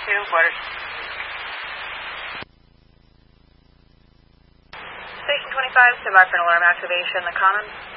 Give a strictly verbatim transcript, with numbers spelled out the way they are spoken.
two, quarters. Station twenty-five, stand by for an alarm activation, the Commons.